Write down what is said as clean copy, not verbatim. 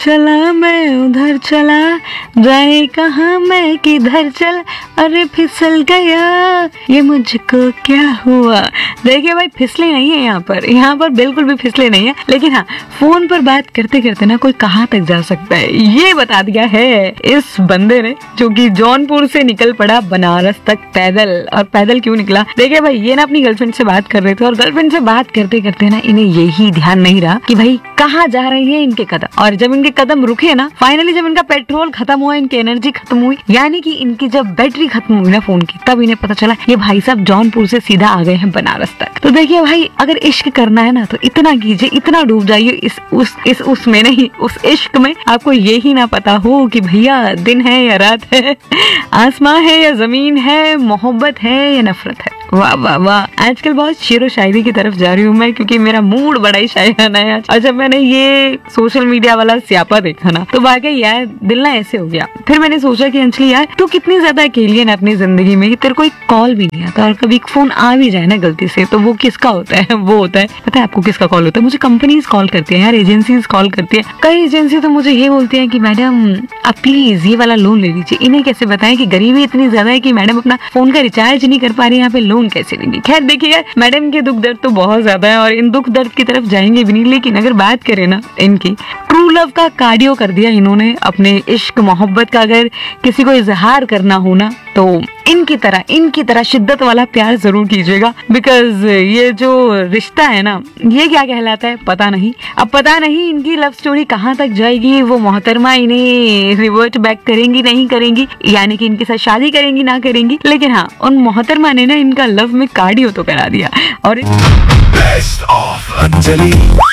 चला मैं उधर चला, जाए कहाँ मैं किधर चल, अरे फिसल गया ये मुझको क्या हुआ। देखिए भाई फिसले नहीं है यहाँ पर बिल्कुल भी फिसले नहीं है, लेकिन हाँ फोन पर बात करते करते ना कोई कहाँ तक जा सकता है ये बता दिया है इस बंदे ने, जो कि जौनपुर से निकल पड़ा बनारस तक पैदल। और पैदल क्यों निकला, देखिए भाई ये ना अपनी गर्लफ्रेंड से बात कर रहे थे और गर्लफ्रेंड से बात करते करते ना इन्हें यही ध्यान नहीं रहा कि भाई कहाँ जा रहे हैं इनके कदम। और जब इनके कदम रुके ना, फाइनली जब इनका पेट्रोल खत्म हुआ, इनकी एनर्जी खत्म हुई, यानी कि इनकी जब बैटरी खत्म हुई ना फोन की, तब इन्हें पता चला ये भाई साहब जौनपुर से सीधा आ गए हैं बनारस तक। तो देखिए भाई अगर इश्क करना है ना तो इतना कीजिए, इतना डूब जाइए उसमें नहीं, उस इश्क में आपको यही ना पता हो कि भैया दिन है या रात है, आसमां है या जमीन है, मोहब्बत है या नफरत है। वाह वाह वाह, आजकल बहुत शेरो शायरी की तरफ जा रही हूँ मैं, क्योंकि मेरा मूड बड़ा ही शायराना है आज। और जब मैंने ये सोशल मीडिया वाला स्यापा देखा ना तो वाकई यार दिल ना ऐसे हो गया। फिर मैंने सोचा कि अंजलि यार तू कितनी ज्यादा अकेली है ना अपनी जिंदगी में, तेरे को एक कॉल भी नहीं आता, और कभी फोन आ भी जाए ना गलती से तो वो किसका होता है, वो होता है, पता है आपको किसका कॉल होता है? मुझे कंपनीज कॉल करती है यार, एजेंसीज कॉल करती है। कई एजेंसी तो मुझे ये बोलती है कि मैडम आप प्लीज ये वाला लोन ले लीजिए। इन्हें कैसे बताएं कि गरीबी इतनी ज्यादा है कि मैडम अपना फोन का रिचार्ज नहीं कर पा रही, यहाँ पे लोन कैसे लेंगे। खैर देखिए यार मैडम के दुख दर्द तो बहुत ज्यादा है और इन दुख दर्द की तरफ जाएंगे भी नहीं, लेकिन अगर बात करें ना इनकी ट्रू लव का कार्डियो कर दिया इन्होंने, अपने इश्क मोहब्बत का अगर किसी को इजहार करना हो ना तो इनकी तरह शिद्दत वाला प्यार जरूर कीजिएगा। बिकॉज ये जो रिश्ता है ना ये क्या कहलाता है पता नहीं। अब पता नहीं इनकी लव स्टोरी कहाँ तक जाएगी, वो मोहतरमा इन्हें रिवर्ट बैक करेंगी नहीं करेंगी, यानी कि इनके साथ शादी करेंगी ना करेंगी, लेकिन हाँ उन मोहतरमा ने ना इनका लव में कार्डियो तो करा दिया। और